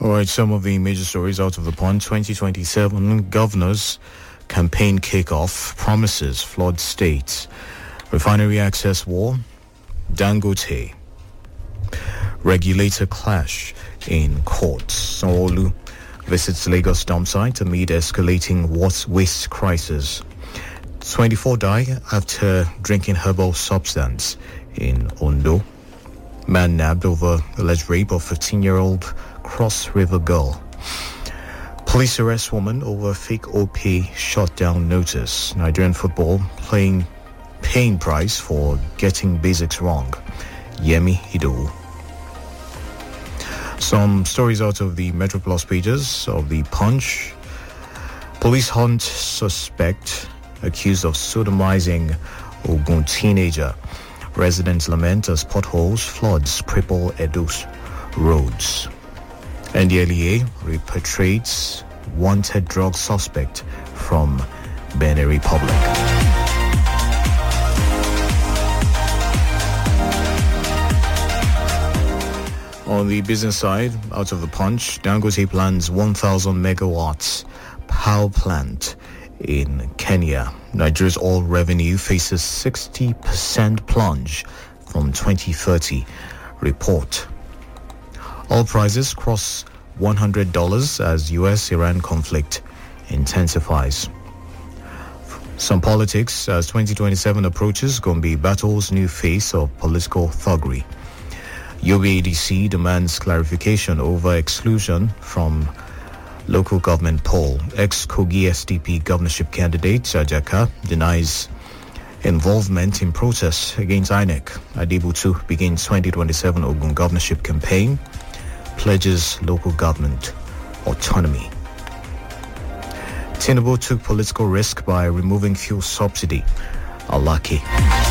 All right, some of the major stories out of the Punch. 2027 Governors Campaign Kickoff promises flood states. Refinery access war. Dangote. Regulator clash in courts. Sanwo-Olu visits Lagos dump site amid escalating waste crisis. 24 die after drinking herbal substance in Ondo. Man nabbed over alleged rape of 15-year-old Cross River girl. Police arrest woman over fake OP shutdown notice. Nigerian football paying price for getting basics wrong. Yemi Idowu. Some stories out of the Metro Plus pages of the Punch. Police hunt suspect accused of sodomizing Ogun teenager. Residents lament as potholes, floods cripple Edo's roads. NDLEA repatriates wanted drug suspect from Benin Republic. On the business side, out of the Punch, Dangote plans 1,000 megawatts power plant in Kenya. Nigeria's oil revenue faces 60% plunge from 2030. Report. Oil prices cross $100 as U.S.-Iran conflict intensifies. Some politics as 2027 approaches, Gombe battles new face of political thuggery. Yobe ADC demands clarification over exclusion from local government poll. Ex-Kogi SDP governorship candidate Ajaka denies involvement in protests against INEC. Adibutu begins 2027 Ogun governorship campaign, pledges local government autonomy. Tinubu took political risk by removing fuel subsidy. Alaki.